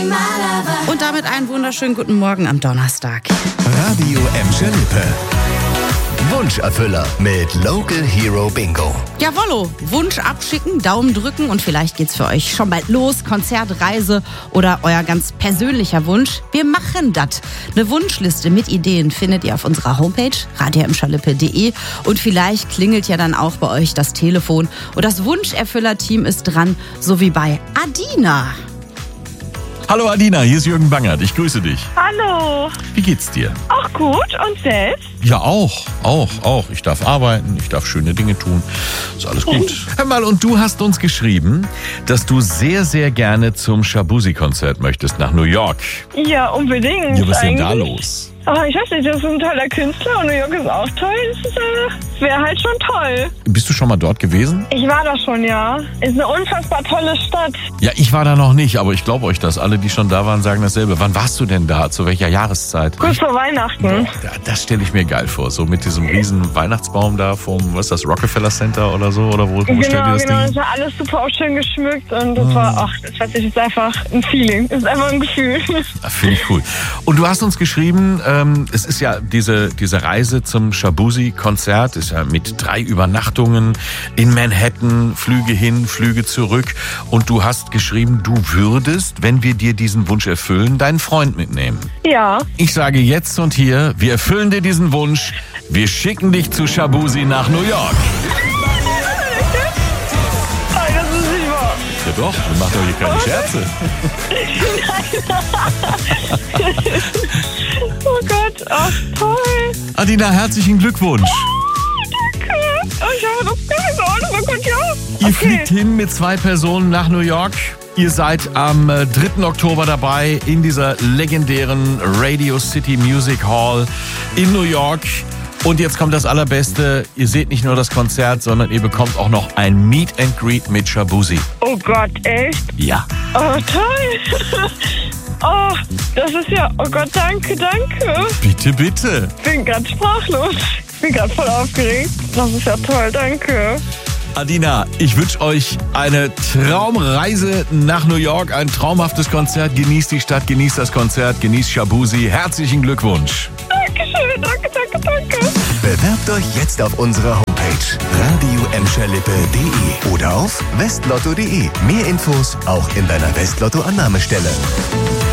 Und damit einen wunderschönen guten Morgen am Donnerstag. Radio Emscher Lippe. Wunscherfüller mit Local Hero Bingo. Jawollo, Wunsch abschicken, Daumen drücken und vielleicht geht's für euch schon bald los. Konzert, Reise oder euer ganz persönlicher Wunsch. Wir machen das. Eine Wunschliste mit Ideen findet ihr auf unserer Homepage radioemscherlippe.de und vielleicht klingelt ja dann auch bei euch das Telefon und das Wunscherfüller-Team ist dran, so wie bei Adina. Hallo Adina, hier ist Jürgen Bangert. Ich grüße dich. Hallo. Wie geht's dir? Auch gut. Und selbst? Ja, auch. Ich darf arbeiten, ich darf schöne Dinge tun. Ist alles gut. Hör mal, und du hast uns geschrieben, dass du sehr, sehr gerne zum Shaboozey-Konzert möchtest nach New York. Ja, unbedingt. Ja, was ist denn da eigentlich. los? Aber ich weiß nicht, das ist ein toller Künstler und New York ist auch toll. Das wäre halt schon toll. Bist du schon mal dort gewesen? Ich war da schon, ja. Ist eine unfassbar tolle Stadt. Ja, ich war da noch nicht, aber ich glaube euch das. Alle, die schon da waren, sagen dasselbe. Wann warst du denn da? Zu welcher Jahreszeit? Kurz vor Weihnachten. Ja, das stelle ich mir geil vor. So mit diesem riesen Weihnachtsbaum da vom, was ist das, Rockefeller Center oder so? Oder wo stellt ihr das Genau. Ding? Das war alles super auch schön geschmückt und das das ist einfach ein Feeling. Das ist einfach ein Gefühl. Finde ich cool. Und du hast uns geschrieben, es ist ja diese Reise zum Shaboozey-Konzert, ist ja mit 3 Übernachtungen in Manhattan, Flüge hin, Flüge zurück. Und du hast geschrieben, du würdest, wenn wir dir diesen Wunsch erfüllen, deinen Freund mitnehmen. Ja. Ich sage jetzt und hier, wir erfüllen dir diesen Wunsch. Wir schicken dich zu Shaboozey nach New York. Das ist nicht wahr. Ja doch, wir machen doch hier keine Scherze. Oh Gott, ach toll. Adina, herzlichen Glückwunsch. Danke. Oh, ich habe das gar nicht so. Oh Gott, ja. Ihr fliegt hin mit 2 Personen nach New York. Ihr seid am 3. Oktober dabei in dieser legendären Radio City Music Hall in New York. Und jetzt kommt das Allerbeste. Ihr seht nicht nur das Konzert, sondern ihr bekommt auch noch ein Meet and Greet mit Shaboozey. Oh Gott, echt? Ja. Oh, toll. Oh, das ist ja... Oh Gott, danke. Bitte, bitte. Ich bin ganz sprachlos. Ich bin gerade voll aufgeregt. Das ist ja toll, danke. Adina, ich wünsche euch eine Traumreise nach New York, ein traumhaftes Konzert. Genießt die Stadt, genießt das Konzert, genießt Shaboozey. Herzlichen Glückwunsch. Dankeschön, danke. Bewerbt euch jetzt auf unserer Homepage radioemscherlippe.de oder auf westlotto.de. Mehr Infos auch in deiner Westlotto-Annahmestelle.